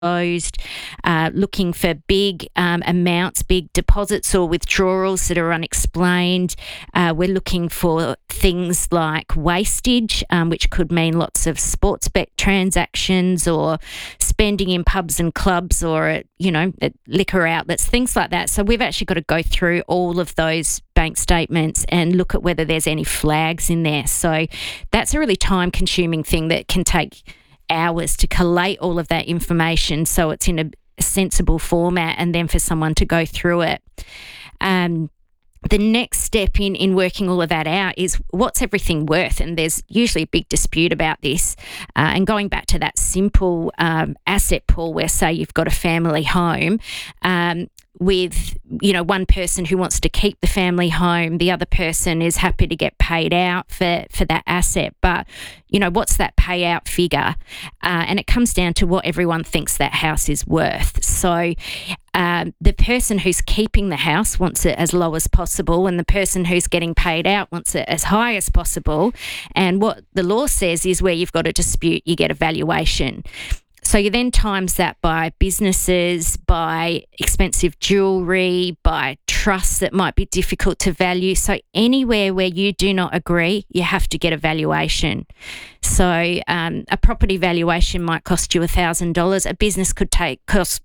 looking for big amounts, big deposits or withdrawals that are unexplained. We're looking for things like wastage, which could mean lots of sports bet transactions or spending in pubs and clubs or at liquor outlets, things like that. So we've actually got to go through all of those bank statements and look at whether there's any flags in there. So that's a really time-consuming thing that can take hours to collate all of that information so it's in a sensible format and then for someone to go through it. The next step in working all of that out is what's everything worth? And there's usually a big dispute about this. And going back to that simple asset pool where, say, you've got a family home, with one person who wants to keep the family home, the other person is happy to get paid out for that asset. But what's that payout figure? And it comes down to what everyone thinks that house is worth. So the person who's keeping the house wants it as low as possible, and the person who's getting paid out wants it as high as possible. And what the law says is where you've got a dispute, you get a valuation. So you then times that by businesses, by expensive jewellery, by trusts that might be difficult to value. So anywhere where you do not agree, you have to get a valuation. So a property valuation might cost you $1,000. A business could cost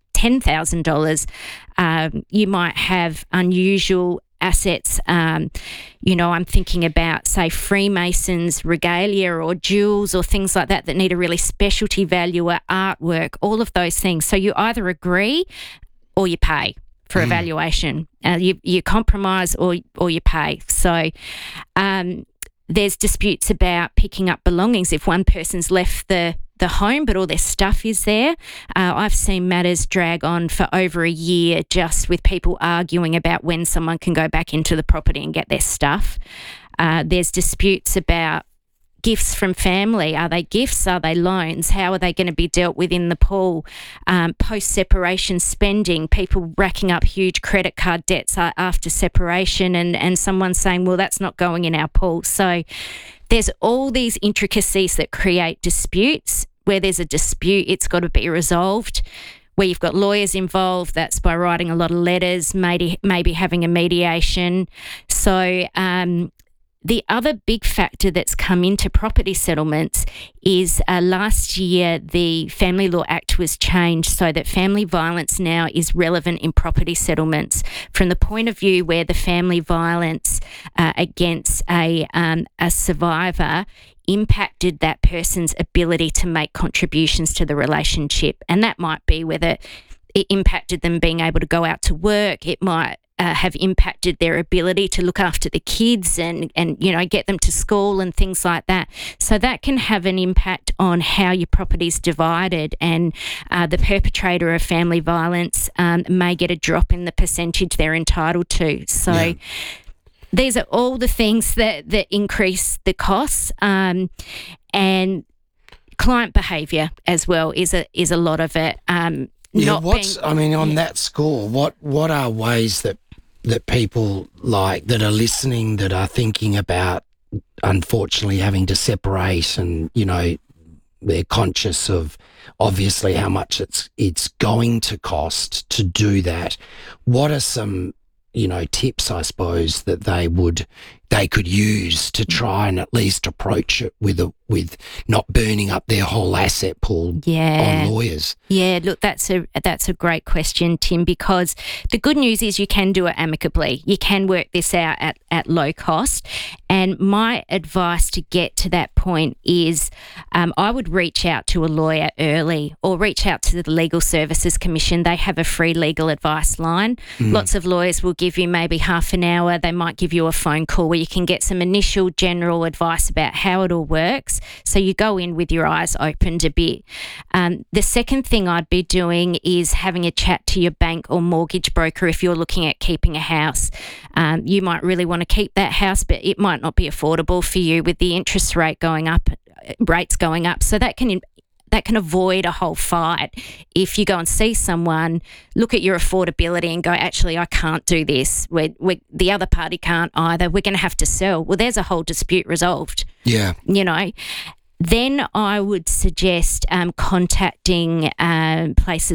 $10,000. You might have unusual assets. I'm thinking about, say, Freemasons regalia or jewels or things like that need a really specialty value or artwork, all of those things. So you either agree or you pay for a valuation. You compromise or you pay. So there's disputes about picking up belongings. If one person's left the home but all their stuff is there. I've seen matters drag on for over a year just with people arguing about when someone can go back into the property and get their stuff. There's disputes about gifts from family. Are they gifts? Are they loans? How are they going to be dealt with in the pool? Post-separation spending, people racking up huge credit card debts after separation and someone saying, well, that's not going in our pool. So there's all these intricacies that create disputes. Where there's a dispute, it's got to be resolved. Where you've got lawyers involved, that's by writing a lot of letters, maybe having a mediation. So the other big factor that's come into property settlements is last year the Family Law Act was changed so that family violence now is relevant in property settlements from the point of view where the family violence against a survivor impacted that person's ability to make contributions to the relationship. And that might be whether it impacted them being able to go out to work. It might have impacted their ability to look after the kids and get them to school and things like that. So that can have an impact on how your property's divided, and the perpetrator of family violence may get a drop in the percentage they're entitled to. So these are all the things that increase the costs, and client behaviour as well is a lot of it. On that score, what are ways that people that are listening, that are thinking about unfortunately having to separate, and they're conscious of obviously how much it's going to cost to do that? What are some tips, I suppose, that they could use to try and at least approach it with not burning up their whole asset pool on lawyers? Yeah, look, that's a great question, Tim, because the good news is you can do it amicably. You can work this out at low cost. And my advice to get to that point is I would reach out to a lawyer early, or reach out to the Legal Services Commission. They have a free legal advice line. Lots of lawyers will give you maybe half an hour. They might give you a phone call where you can get some initial general advice about how it all works. So you go in with your eyes opened a bit. The second thing I'd be doing is having a chat to your bank or mortgage broker if you're looking at keeping a house. You might really want to keep that house, but it might not be affordable for you with the interest rates going up. So that can avoid a whole fight. If you go and see someone, look at your affordability and go, actually, I can't do this. The other party can't either. We're going to have to sell. Well, there's a whole dispute resolved. Yeah. then I would suggest contacting places